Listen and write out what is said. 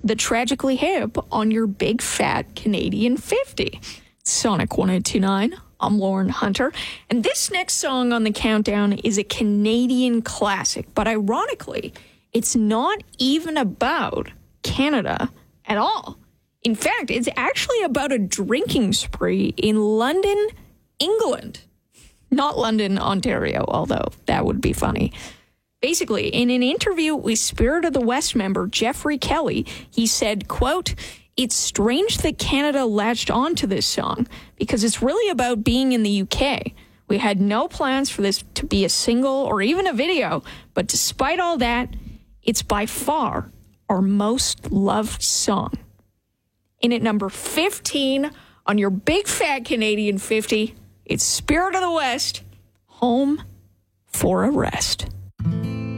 the Tragically Hip on your big fat Canadian 50. Sonic 1029. I'm Lauren Hunter. And this next song on the countdown is a Canadian classic. But ironically, it's not even about Canada at all. In fact, it's actually about a drinking spree in London, England. Not London, Ontario, although that would be funny. Basically, in an interview with Spirit of the West member Jeffrey Kelly, he said, quote, "It's strange that Canada latched onto this song because it's really about being in the UK. We had no plans for this to be a single or even a video, but despite all that, it's by far our most loved song." In at number 15 on your big fat Canadian 50, it's Spirit of the West, Home for a Rest.